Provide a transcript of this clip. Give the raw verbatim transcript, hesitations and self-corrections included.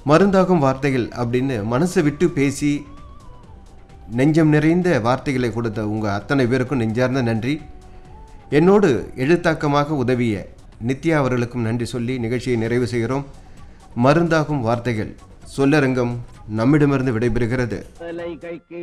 மருந்தாகும் வார்த்தைகள் அப்படின்னு மனசை விட்டு பேசி நெஞ்சம் நிறைந்த வார்த்தைகளை கொடுத்த உங்கள் அத்தனை பேருக்கும் நெஞ்சார்ந்த நன்றி. என்னோடு எழுத்தாக்கமாக உதவிய நித்யா அவர்களுக்கும் நன்றி சொல்லி நிகழ்ச்சியை நிறைவு செய்கிறோம். மருந்தாகும் வார்த்தைகள் சொல்லரங்கம் நம்மிடமிருந்து விடைபெறுகிறது.